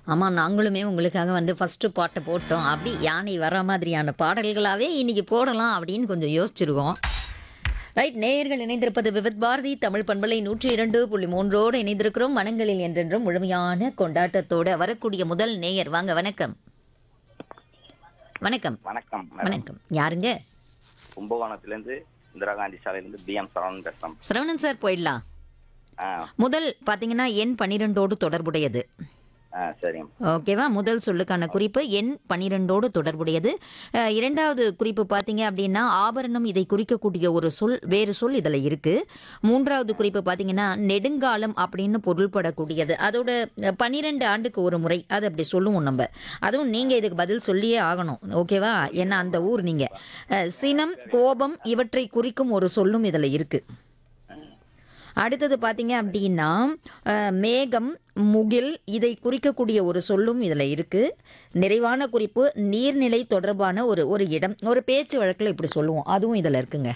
ஆமா, நாங்களுமே உங்களுக்காக வந்து ஃபர்ஸ்ட்டு பாட்ட போட்டோம். அப்படி யானை வர்ற மாதிரியான பாடல்களாவே இன்னைக்கு போடலாம் அப்படின்னு கொஞ்சம் யோசிச்சிருக்கோம். ரைட், நேயர்கள் இணைந்திருப்பது விவித் பாரதி தமிழ் பண்பலை 102.3 இணைந்திருக்கிறோம். மனங்களில் என்றென்றும் முழுமையான கொண்டாட்டத்தோட வரக்கூடிய முதல் நேயர் வாங்க. வணக்கம். வணக்கம். வணக்கம் மேடம். வணக்கம். யாருங்க? கும்பகோணத்திலிருந்து இந்திரா காந்தி சாலையிலிருந்து பிஎம் சரவணன் பேசுறேன். சரவணன் சார் போயிடலாம். ஆ முதல் பார்த்தீங்கன்னா எண் 12ஓடு தொடர்புடையது. சரிங்க. ஓகேவா? முதல் சொல்லுக்கான குறிப்பு எண் 12ஓடு தொடர்புடையது. இரண்டாவது குறிப்பு பார்த்தீங்க அப்படின்னா ஆபரணம், இதை குறிக்கக்கூடிய ஒரு சொல், வேறு சொல் இதில் இருக்கு. மூன்றாவது குறிப்பு பார்த்தீங்கன்னா நெடுங்காலம் அப்படின்னு பொருள்படக்கூடியது. அதோட 12 ஆண்டுக்கு ஒரு முறை அது அப்படி சொல்லுவோம் நம்ம. அதுவும் நீங்கள் இதுக்கு பதில் சொல்லியே ஆகணும். ஓகேவா? ஏன்னா அந்த ஊர் நீங்கள். சினம், கோபம் இவற்றை குறிக்கும் ஒரு சொல்லும் இதில் இருக்கு. அடுத்தது பார்த்தீங்க அப்படின்னா மேகம், முகில் இதை குறிக்கக்கூடிய ஒரு சொல்லும் இதில் இருக்குது. நிறைவான குறிப்பு நீர்நிலை தொடர்பான ஒரு இடம், ஒரு பேச்சு வழக்கில் இப்படி சொல்லுவோம், அதுவும் இதில் இருக்குங்க.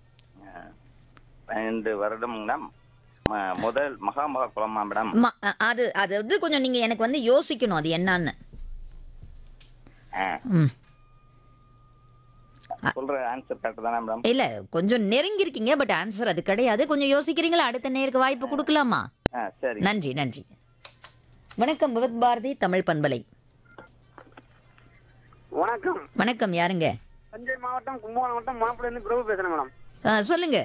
12 வருடம்னா முதல் மகாமகா குளமா மேடம்? அது அது வந்து கொஞ்சம் நீங்கள் எனக்கு வந்து யோசிக்கணும் அது என்னன்னு. ம் சொல்ற ஆன்சர் கரெக்ட் தானே மேடம்? இல்லை, கொஞ்சம் நெருங்கிருக்கீங்க, பட் ஆன்சர் அது கிடையாது. கொஞ்சம் யோசிக்கிறீங்களா? அடுத்த நேருக்கு வாய்ப்பு கொடுக்கலாமா? சரி. நன்றி நன்றி. வணக்கம் விவித் பாரதி தமிழ் பண்பலை. வணக்கம். வணக்கம். யாருங்க? தஞ்சை மாவட்டம் கும்பகோணம் மாவட்டம் மாப்பிள்ளைந்து பிரபு பேசுறேன் மேடம். சொல்லுங்க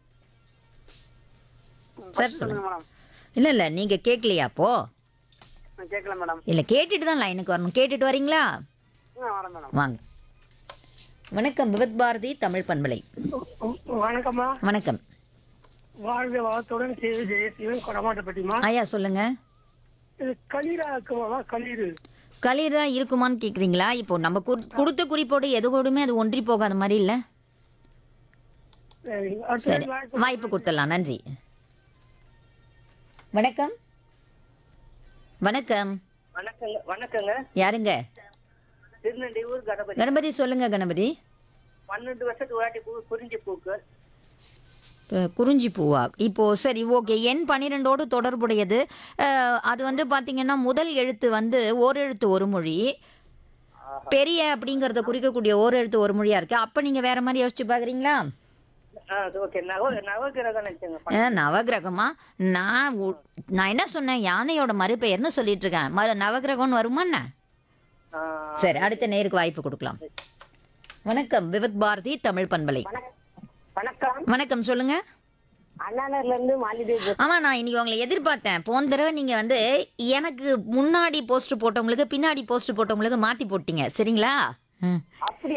சார், சொல்லுங்க. மேடம் இல்லை இல்லை, நீங்கள் கேட்கலையா அப்போ? நான் கேட்கல மேடம். இல்லை, கேட்டுட்டு தான் லைனுக்கு வரணும். கேட்டுட்டு வரீங்களா? வரேன் மேடம். வாங்க. வணக்கம் விவித் பாரதி தமிழ் பண்பலை. வணக்கம்மா. வணக்கம். வாழ்க வளத்துடன் ஜெயசீவன் கொடமாட்டப்பட்டிமா. ஐயா சொல்லுங்க. இது களீரா இருக்குமாமா? களீரு களீர் தான் இருக்குமான்னு கேட்குறீங்களா? இப்போ நம்ம கொடுத்த குறிப்போடு எதுகூடுமே அது ஒன்றி போகாத மாதிரி இல்லை. சரி, வாய்ப்பு கொடுத்துடலாம். நன்றி. வணக்கம். வணக்கம். வணக்கங்க. வணக்கங்க. யாருங்க? திருநெல்வேலூர் கணபதி. கணபதி சொல்லுங்க. கணபதி. 12 வருஷத்துக்கு வாட்டி பூ குறிஞ்சி பூக்கு. குறிஞ்சி பூவா? இப்போ சரி, ஓகே. எண் 12ஓடு தொடர்புடையது. அது வந்து பார்த்தீங்கன்னா முதல் எழுத்து வந்து ஓரெழுத்து ஒரு மொழி. பெரிய அப்படிங்கிறத குறிக்கக்கூடிய ஓரெழுத்து ஒரு மொழியா இருக்கு. அப்போ நீங்கள் வேற மாதிரி யோசிச்சு பார்க்குறீங்களா? ஓகே. நவகிரகம் நினைச்சேங்க. நவகிரகமா? நான் என்ன சொன்னேன்? யானையோட மறுபெயர்னு சொல்லிட்டு இருக்கேன். நவகிரகம்னு வருமா என்ன? சரி, அடுத்த நேருக்கு வாய்ப்பு கொடுக்கலாம். வணக்கம் விவித் பாரதி தமிழ் பண்பலை. வணக்கம். வணக்கம். சொல்லுங்க. அண்ணாநகர்ல இருந்து மாலிதேவி. ஆமா, நான் இன்னைக்கு உங்களை எதிர்பார்த்தேன். போன தடவை நீங்க வந்து எனக்கு முன்னாடி போஸ்ட் போட்டவங்களுக்கு பின்னாடி போஸ்ட் போட்டவங்களுக்கு மாத்தி போட்டீங்க. சரிங்களா? அப்படி